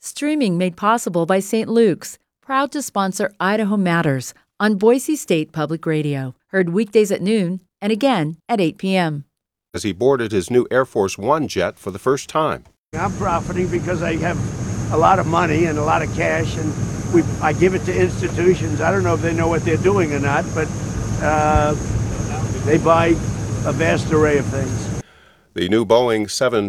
Streaming made possible by St. Luke's, proud to sponsor Idaho Matters on Boise State Public Radio. Heard weekdays at noon and again at 8 p.m. As he boarded his new Air Force One jet for the first time. I'm profiting because I have a lot of money and a lot of cash, and I give it to institutions. I don't know if they know what they're doing or not, but they buy a vast array of things. The new Boeing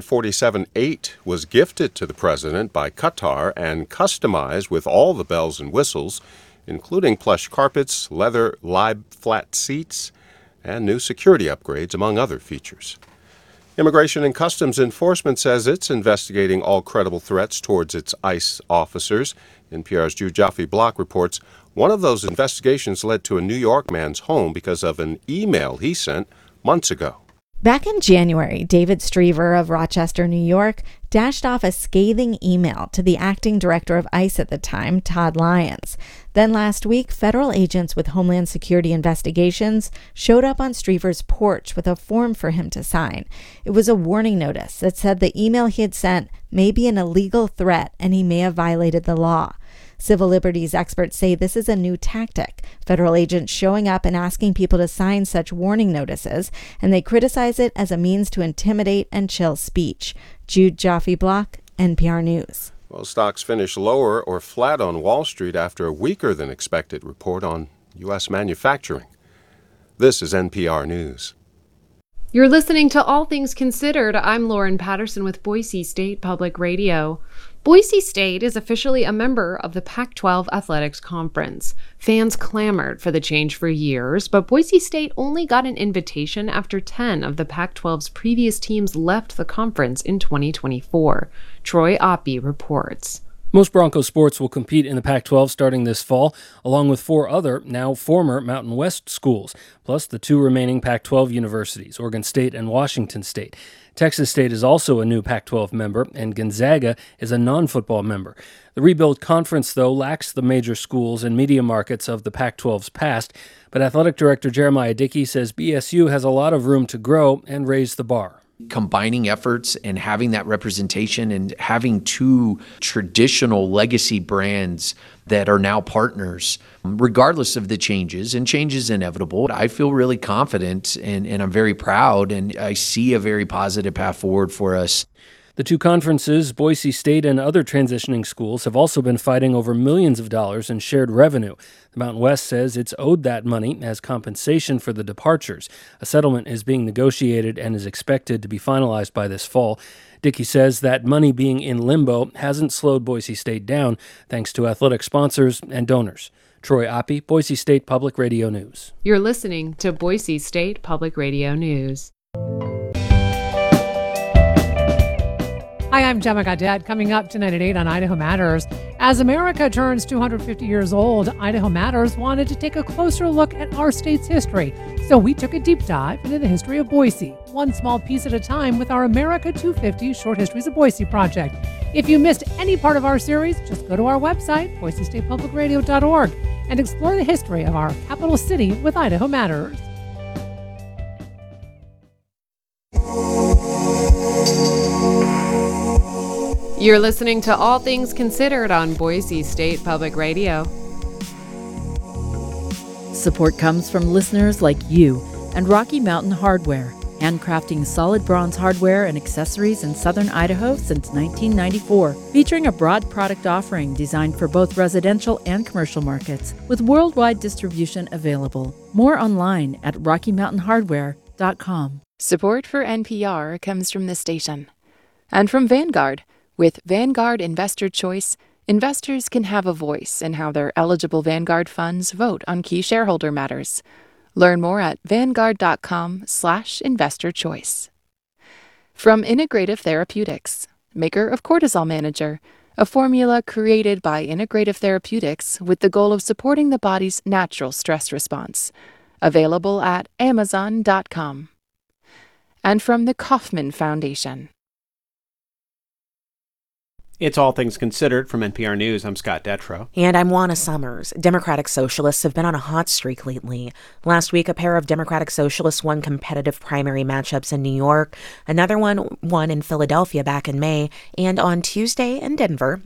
747-8 was gifted to the president by Qatar and customized with all the bells and whistles, including plush carpets, leather lie-flat seats, and new security upgrades, among other features. Immigration and Customs Enforcement says it's investigating all credible threats towards its ICE officers. NPR's Jude Joffe-Block reports one of those investigations led to a New York man's home because of an email he sent months ago. Back in January, David Striever of Rochester, New York, dashed off a scathing email to the acting director of ICE at the time, Todd Lyons. Then last week, federal agents with Homeland Security investigations showed up on Striever's porch with a form for him to sign. It was a warning notice that said the email he had sent may be an illegal threat and he may have violated the law. Civil liberties experts say this is a new tactic, federal agents showing up and asking people to sign such warning notices, and they criticize it as a means to intimidate and chill speech. Jude Joffe-Block, NPR News. Well, stocks finished lower or flat on Wall Street after a weaker than expected report on U.S. manufacturing. This is NPR News. You're listening to All Things Considered. I'm Lauren Patterson with Boise State Public Radio. Boise State is officially a member of the Pac-12 Athletics Conference. Fans clamored for the change for years, but Boise State only got an invitation after 10 of the Pac-12's previous teams left the conference in 2024. Troy Oppie reports. Most Broncos sports will compete in the Pac-12 starting this fall, along with 4 other, now former Mountain West schools, plus the 2 remaining Pac-12 universities, Oregon State and Washington State. Texas State is also a new Pac-12 member, and Gonzaga is a non-football member. The rebuilt conference, though, lacks the major schools and media markets of the Pac-12's past, but Athletic Director Jeremiah Dickey says BSU has a lot of room to grow and raise the bar. Combining efforts and having that representation and having 2 traditional legacy brands that are now partners, regardless of the changes, and change is inevitable. I feel really confident and I'm very proud, and I see a very positive path forward for us. The 2 conferences, Boise State and other transitioning schools, have also been fighting over millions of dollars in shared revenue. The Mountain West says it's owed that money as compensation for the departures. A settlement is being negotiated and is expected to be finalized by this fall. Dickey says that money being in limbo hasn't slowed Boise State down, thanks to athletic sponsors and donors. Troy Oppie, Boise State Public Radio News. You're listening to Boise State Public Radio News. Hi, I'm Gemma Gaudette. Coming up tonight at 8 on Idaho Matters. As America turns 250 years old, Idaho Matters wanted to take a closer look at our state's history. So we took a deep dive into the history of Boise, one small piece at a time with our America 250 Short Histories of Boise project. If you missed any part of our series, just go to our website, boisestatepublicradio.org, and explore the history of our capital city with Idaho Matters. You're listening to All Things Considered on Boise State Public Radio. Support comes from listeners like you and Rocky Mountain Hardware, handcrafting solid bronze hardware and accessories in southern Idaho since 1994, featuring a broad product offering designed for both residential and commercial markets, with worldwide distribution available. More online at RockyMountainHardware.com. Support for NPR comes from the station and from Vanguard. With Vanguard Investor Choice, investors can have a voice in how their eligible Vanguard funds vote on key shareholder matters. Learn more at vanguard.com/investorchoice. From Integrative Therapeutics, maker of Cortisol Manager, a formula created by Integrative Therapeutics with the goal of supporting the body's natural stress response. Available at amazon.com. And from the Kauffman Foundation. It's All Things Considered from NPR News. I'm Scott Detrow. And I'm Juana Summers. Democratic Socialists have been on a hot streak lately. Last week, a pair of Democratic Socialists won competitive primary matchups in New York. Another one won in Philadelphia back in May. And on Tuesday in Denver,